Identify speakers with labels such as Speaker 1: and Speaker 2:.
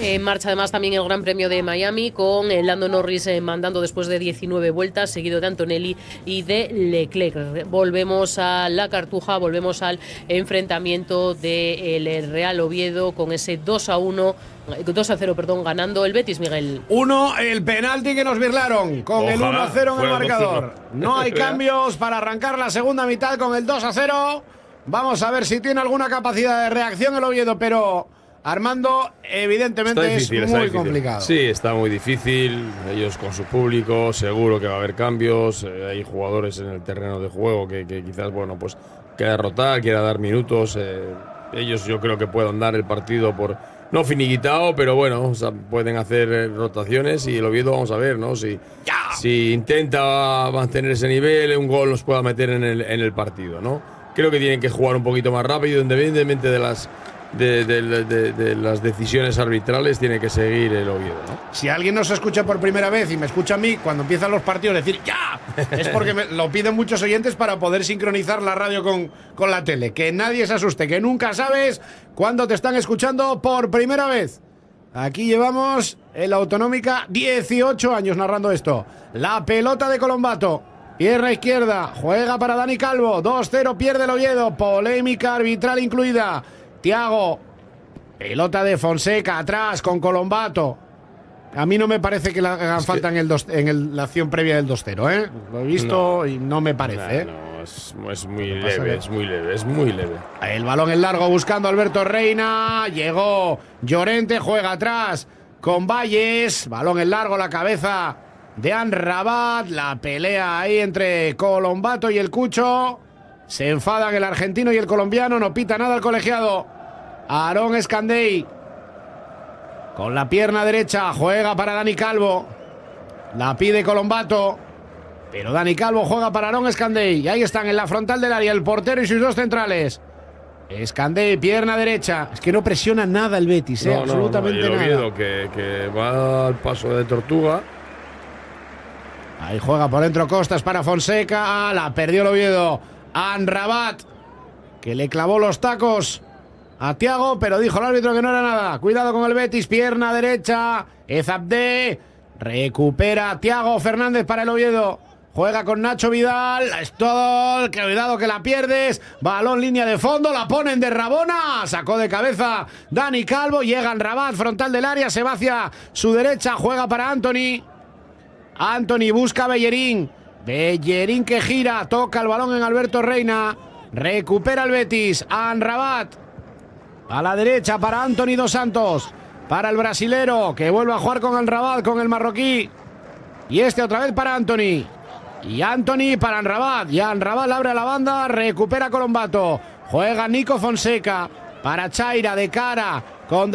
Speaker 1: En marcha además también el Gran Premio de Miami con Lando Norris mandando después de 19 vueltas, seguido de Antonelli y de Leclerc. Volvemos a la Cartuja, volvemos al enfrentamiento del Real Oviedo con ese 2-0, ganando el Betis, Miguel.
Speaker 2: El penalti que nos birlaron con el 1-0 en el marcador. No hay cambios para arrancar la segunda mitad con el 2-0. Vamos a ver si tiene alguna capacidad de reacción el Oviedo, pero Armando, evidentemente es muy complicado.
Speaker 3: Sí, está muy difícil. Ellos con su público, seguro que va a haber cambios. Hay jugadores en el terreno de juego que quizás, bueno, pues quiera rotar, quiera dar minutos. Ellos yo creo que puedan dar el partido por no finiquitado, pero bueno, o sea, pueden hacer rotaciones y el Oviedo vamos a ver, ¿no? Si intenta mantener ese nivel, un gol nos pueda meter en el partido, ¿no? Creo que tienen que jugar un poquito más rápido, independientemente de las decisiones arbitrales, tiene que seguir el Oviedo, ¿no?
Speaker 2: Si alguien nos escucha por primera vez y me escucha a mí cuando empiezan los partidos decir ¡ya!, es porque lo piden muchos oyentes para poder sincronizar la radio con la tele. Que nadie se asuste, que nunca sabes cuándo te están escuchando por primera vez. Aquí llevamos en la Autonómica 18 años narrando esto. La pelota de Colombato. Pierna izquierda, juega para Dani Calvo. 2-0 pierde el Oviedo. Polémica arbitral incluida. Thiago, pelota de Fonseca atrás con Colombato. A mí no me parece que le hagan falta en la acción previa del 2-0, ¿eh? Lo he visto y no me parece,
Speaker 3: es muy leve, es muy leve.
Speaker 2: El balón en largo buscando a Alberto Reina. Llegó Llorente, juega atrás con Valles. Balón en largo, la cabeza de Amrabat. La pelea ahí entre Colombato y el Cucho. Se enfadan el argentino y el colombiano. No pita nada el colegiado. Aarón Escandey con la pierna derecha, juega para Dani Calvo. La pide Colombato, pero Dani Calvo juega para Aarón Escandey. Y ahí están en la frontal del área el portero y sus dos centrales. Escandey, pierna derecha. Es que no presiona nada el Betis, absolutamente
Speaker 3: nada. Y el Oviedo,
Speaker 2: nada.
Speaker 3: que va al paso de tortuga.
Speaker 2: Ahí juega por dentro Costas para Fonseca. La perdió el Oviedo. Amrabat, que le clavó los tacos a Thiago, pero dijo el árbitro que no era nada. Cuidado con el Betis, pierna derecha. Ezabde, recupera Thiago Fernández para el Oviedo. Juega con Nacho Vidal. Es todo. Cuidado que la pierdes. Balón, línea de fondo. La ponen de Rabona. Sacó de cabeza Dani Calvo. Llega Amrabat, frontal del área. Se va hacia su derecha. Juega para Anthony. Anthony busca a Bellerín. Bellerín que gira. Toca el balón en Alberto Reina. Recupera el Betis. Amrabat. A la derecha para Anthony Dos Santos. Para el brasilero, que vuelve a jugar con Amrabat, con el marroquí. Y otra vez para Anthony. Y Anthony para Amrabat. Y Amrabat abre a la banda. Recupera Colombato. Juega Nico Fonseca. Para Chaira, de cara.